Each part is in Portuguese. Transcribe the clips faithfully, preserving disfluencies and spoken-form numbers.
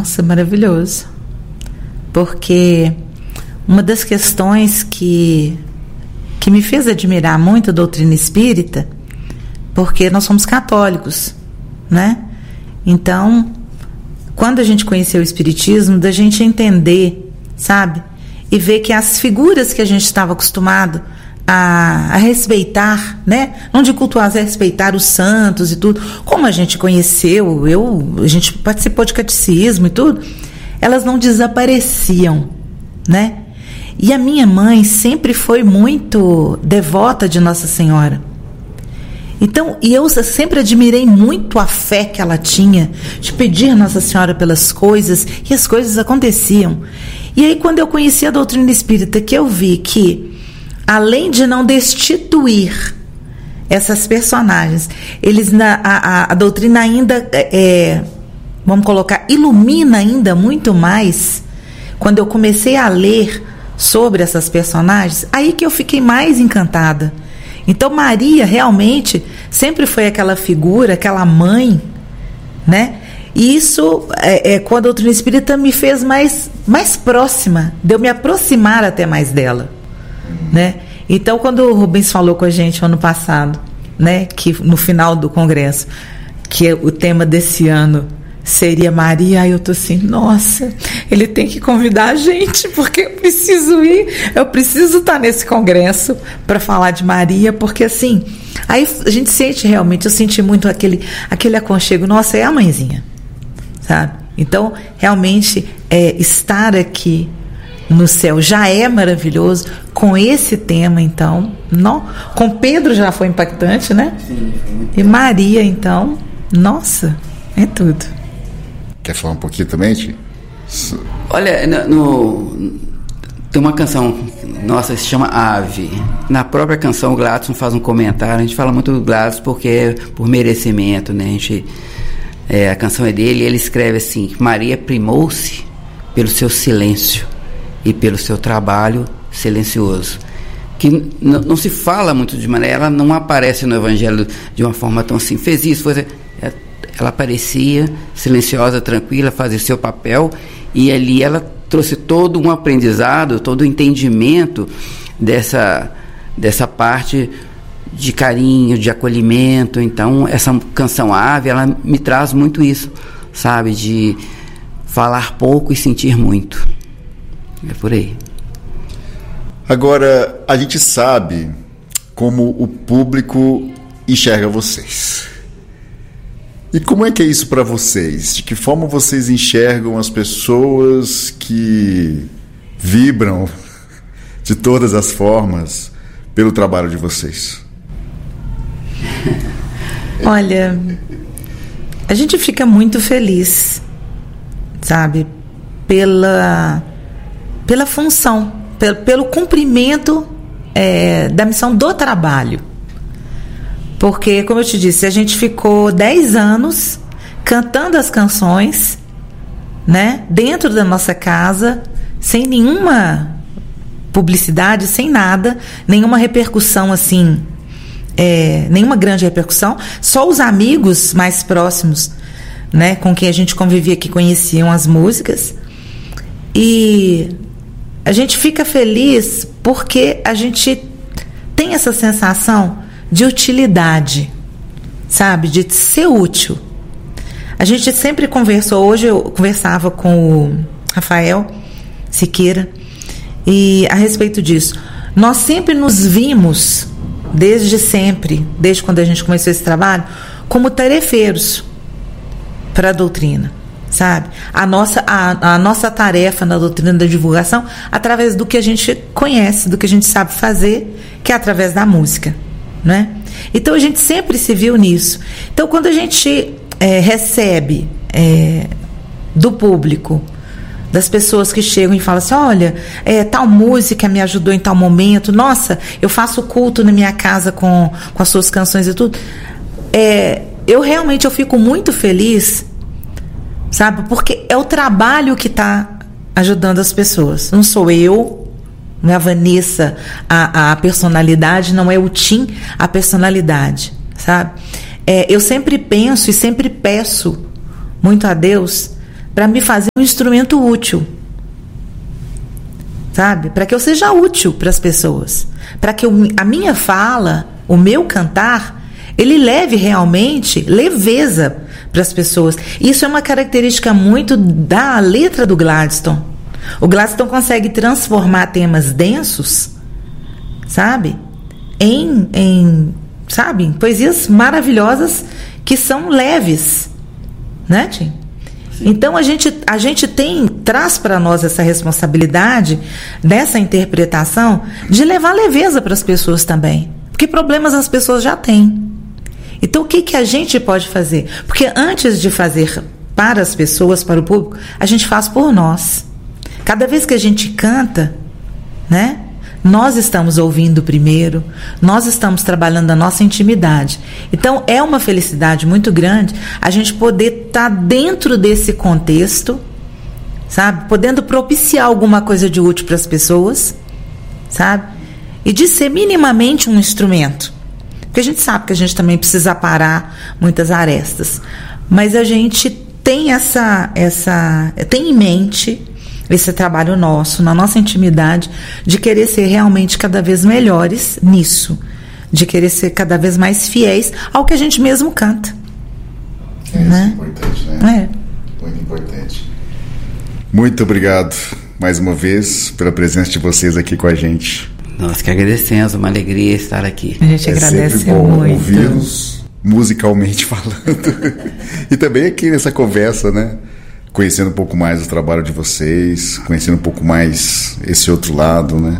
Nossa, maravilhoso. Porque uma das questões que, que me fez admirar muito a doutrina espírita, porque nós somos católicos, né? Então, quando a gente conheceu o espiritismo, da gente entender, sabe? E ver que as figuras que a gente estava acostumado a, a respeitar, né? Não de cultuar, a respeitar os santos e tudo, como a gente conheceu, eu, a gente participou de catecismo e tudo, elas não desapareciam, né? E a minha mãe sempre foi muito devota de Nossa Senhora. Então, e eu sempre admirei muito a fé que ela tinha de pedir Nossa Senhora pelas coisas, e as coisas aconteciam. E aí, quando eu conheci a doutrina espírita, que eu vi que, além de não destituir essas personagens, eles na, a, a, a doutrina ainda, é, vamos colocar, ilumina ainda muito mais. Quando eu comecei a ler sobre essas personagens, aí que eu fiquei mais encantada. Então Maria realmente sempre foi aquela figura, aquela mãe, né? E isso é, é com a doutrina espírita me fez mais, mais próxima, de eu me aproximar até mais dela, né? Então, quando o Rubens falou com a gente ano passado, né, que no final do congresso, que o tema desse ano seria Maria, aí eu tô assim, nossa, ele tem que convidar a gente, porque eu preciso ir, eu preciso estar nesse congresso para falar de Maria, porque assim, aí a gente sente realmente, eu senti muito aquele, aquele aconchego, nossa, é a mãezinha, sabe? Então, realmente, é, estar aqui no céu já é maravilhoso, com esse tema, então, não, com Pedro já foi impactante, né? Sim, e Maria, então, nossa, é tudo. Quer falar um pouquinho também, Ti? Olha, no, no, tem uma canção nossa que se chama Ave. Na própria canção o Gladson faz um comentário. A gente fala muito do Gladson porque é por merecimento, né? A, gente, é, a canção é dele e ele escreve assim: Maria primou-se pelo seu silêncio e pelo seu trabalho silencioso. Que n- não se fala muito de Maria, ela não aparece no Evangelho de uma forma tão assim, fez isso, foi... É, ela aparecia silenciosa, tranquila, fazia seu papel, e ali ela trouxe todo um aprendizado, todo o entendimento dessa, dessa parte de carinho, de acolhimento. Então essa canção Ave, ela me traz muito isso, sabe, de falar pouco e sentir muito. É por aí. Agora, a gente sabe como o público enxerga vocês. E como é que é isso para vocês? De que forma vocês enxergam as pessoas que vibram de todas as formas pelo trabalho de vocês? Olha, a gente fica muito feliz, sabe, pela, pela função, pelo, pelo cumprimento é, da missão do trabalho. Porque, como eu te disse, a gente ficou dez anos cantando as canções, né, dentro da nossa casa, sem nenhuma publicidade, sem nada, nenhuma repercussão assim, é, nenhuma grande repercussão, só os amigos mais próximos, né, com quem a gente convivia, que conheciam as músicas. E a gente fica feliz porque a gente tem essa sensação de utilidade, sabe? De ser útil. A gente sempre conversou, hoje eu conversava com o Rafael Siqueira, e a respeito disso, nós sempre nos vimos, desde sempre, desde quando a gente começou esse trabalho, como tarefeiros para a doutrina, sabe? A nossa, a, a nossa tarefa na doutrina da divulgação, através do que a gente conhece, do que a gente sabe fazer, que é através da música, né? Então a gente sempre se viu nisso. Então quando a gente é, recebe é, do público, das pessoas que chegam e falam assim, olha, é, tal música me ajudou em tal momento, nossa, eu faço culto na minha casa com, com as suas canções e tudo, é, eu realmente eu fico muito feliz, sabe, porque é o trabalho que está ajudando as pessoas, não sou eu, não é a Vanessa, a, a personalidade, não é o Tim, a personalidade, sabe? É, eu sempre penso e sempre peço muito a Deus, para me fazer um instrumento útil. Sabe? Para que eu seja útil para as pessoas. Para que eu, a minha fala, o meu cantar, ele leve realmente leveza para as pessoas. Isso é uma característica muito da letra do Gladstone. O Gladstone consegue transformar temas densos, sabe? Em, em, sabe? Em poesias maravilhosas que são leves, né, Tim? Então a gente, a gente tem, traz para nós essa responsabilidade dessa interpretação de levar leveza para as pessoas também. Porque problemas as pessoas já têm. Então o que, que a gente pode fazer? Porque antes de fazer para as pessoas, para o público, a gente faz por nós. Cada vez que a gente canta, né? Nós estamos ouvindo primeiro, nós estamos trabalhando a nossa intimidade. Então é uma felicidade muito grande a gente poder estar dentro desse contexto, sabe? Podendo propiciar alguma coisa de útil para as pessoas, sabe? E de ser minimamente um instrumento. Porque a gente sabe que a gente também precisa parar muitas arestas. Mas a gente tem essa, essa, tem em mente esse trabalho nosso, na nossa intimidade, de querer ser realmente cada vez melhores nisso, de querer ser cada vez mais fiéis ao que a gente mesmo canta. É, né? Isso é importante, né? É. Muito importante. Muito obrigado, mais uma vez, pela presença de vocês aqui com a gente. Nós que agradecemos, uma alegria estar aqui. A gente é agradece sempre bom muito. Ouvi-los musicalmente falando. E também aqui nessa conversa, né? Conhecendo um pouco mais o trabalho de vocês, conhecendo um pouco mais esse outro lado, né?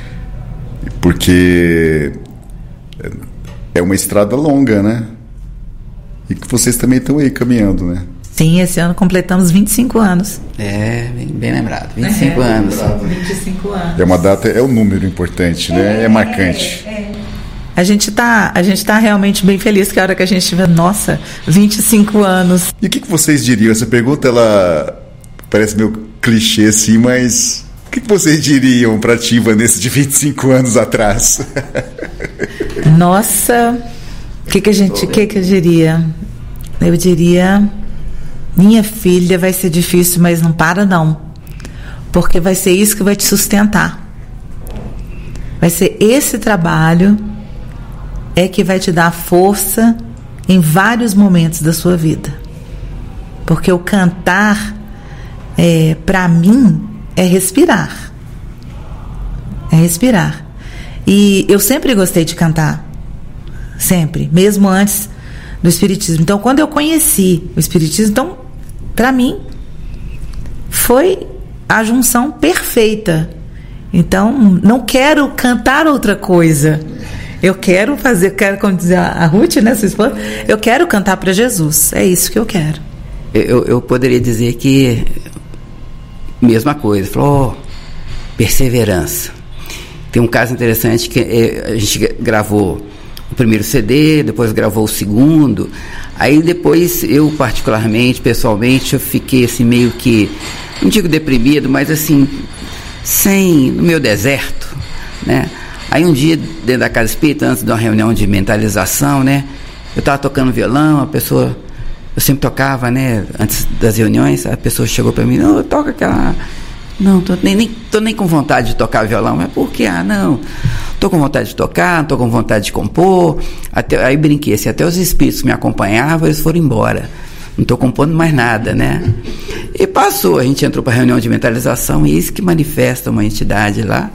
Porque é uma estrada longa, né? E que vocês também estão aí caminhando, né? Sim, esse ano completamos vinte e cinco anos. É, bem, bem lembrado, vinte e cinco é, anos. vinte e cinco anos. É uma data, é um número importante, né? É, é marcante. É, é. A gente tá, a gente tá realmente bem feliz que a hora que a gente tiver, nossa, vinte e cinco anos. E o que, que vocês diriam? Essa pergunta, ela parece meio clichê assim, mas o que, que vocês diriam para a Tiva nesse de vinte e cinco anos atrás? Nossa, o que, que a gente, que, que eu diria? Eu diria, minha filha, vai ser difícil, mas não para não. Porque vai ser isso que vai te sustentar. Vai ser esse trabalho é que vai te dar força em vários momentos da sua vida. Porque o cantar, é, para mim, é respirar. É respirar. E eu sempre gostei de cantar. Sempre. Mesmo antes do Espiritismo. Então, quando eu conheci o Espiritismo, então, para mim, foi a junção perfeita. Então, não quero cantar outra coisa. Eu quero fazer, quero, como dizer a Ruth, né, sua esposa, eu quero cantar para Jesus. É isso que eu quero. Eu, eu poderia dizer que mesma coisa, falou, oh, perseverança. Tem um caso interessante que é, a gente gravou o primeiro C D, depois gravou o segundo. Aí depois eu particularmente, pessoalmente, eu fiquei assim meio que, não digo deprimido, mas assim, sem, no meu deserto, né? Aí um dia, dentro da casa espírita, antes de uma reunião de mentalização, né? Eu estava tocando violão, a pessoa, eu sempre tocava, né? Antes das reuniões, a pessoa chegou para mim, não, toca aquela... Não, tô nem, nem, tô nem com vontade de tocar violão. Mas por quê? Ah, não. Tô com vontade de tocar, tô com vontade de compor. Até, aí brinquei assim, até os espíritos que me acompanhavam, eles foram embora. Não tô compondo mais nada, né? E passou, a gente entrou para a reunião de mentalização, e isso que manifesta uma entidade lá.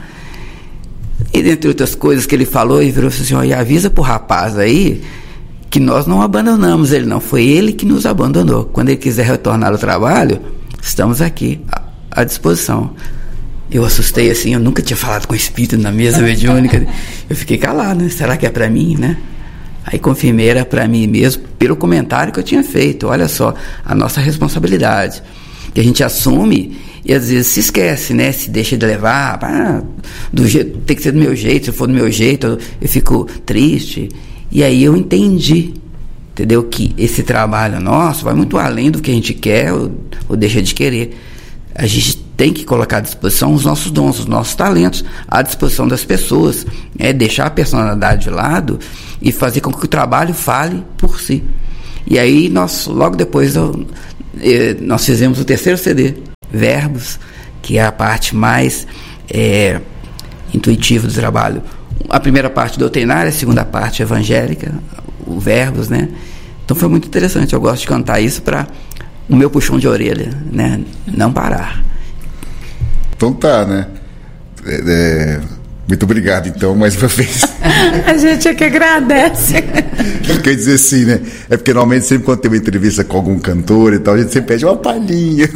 E dentre outras coisas que ele falou, ele virou assim, ó, e avisa pro rapaz aí que nós não abandonamos ele, não. Foi ele que nos abandonou. Quando ele quiser retornar ao trabalho, estamos aqui à, à disposição. Eu assustei assim, eu nunca tinha falado com o espírito na mesa mediúnica. Eu fiquei calado, né? Será que é para mim, né? Aí confirmei, era para mim mesmo, pelo comentário que eu tinha feito. Olha só, a nossa responsabilidade, que a gente assume e às vezes se esquece, né? Se deixa de levar, ah, do jeito, tem que ser do meu jeito, se for do meu jeito, eu, eu fico triste. E aí eu entendi, entendeu? Que esse trabalho nosso vai muito além do que a gente quer ou, ou deixa de querer. A gente tem que colocar à disposição os nossos dons, os nossos talentos à disposição das pessoas, é deixar a personalidade de lado e fazer com que o trabalho fale por si. E aí nós, logo depois, eu, eh, nós fizemos o terceiro C D, Verbos, que é a parte mais é, intuitiva do trabalho. A primeira parte doutrinária, a segunda parte evangélica, o Verbos, né? Então foi muito interessante. Eu gosto de cantar isso para o meu puxão de orelha, né? Não parar. Então tá, né? É, é, muito obrigado, então, mais uma vez. A gente é que agradece. Quer dizer assim, né? É porque normalmente sempre quando tem uma entrevista com algum cantor e tal, a gente sempre pede uma palhinha.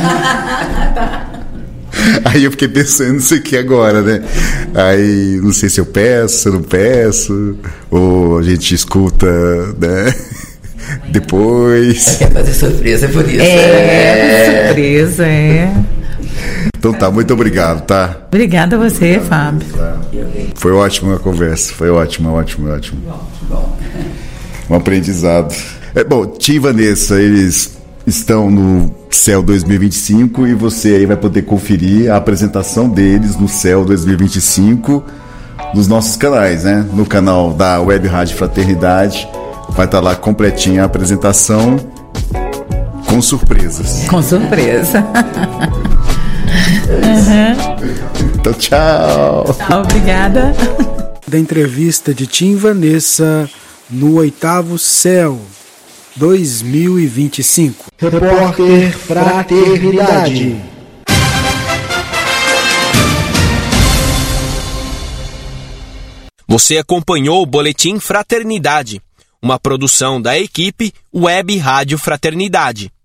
Aí eu fiquei pensando nisso aqui agora, né? Aí não sei se eu peço, se eu não peço, ou a gente escuta, né? Depois. Quer fazer surpresa por isso. É, é, surpresa, é. Então tá, muito obrigado, tá? Obrigada a você, Fábio. Foi ótima a conversa, foi ótima, ótimo, ótimo. Um aprendizado. É, bom, Tim e Vanessa, eles estão no Céu dois mil e vinte e cinco e você aí vai poder conferir a apresentação deles no Céu dois mil e vinte e cinco nos nossos canais, né? No canal da Web Rádio Fraternidade vai estar lá completinha a apresentação com surpresas. Com surpresa. Uhum. Então, tchau. Tchau, obrigada. Da entrevista de Tim e Vanessa no Oitavo Céu dois mil e vinte e cinco. Repórter Fraternidade. Você acompanhou o Boletim Fraternidade, uma produção da equipe Web Rádio Fraternidade.